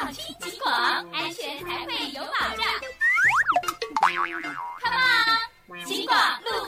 听警广，安全才会有保障。Come on， 警广路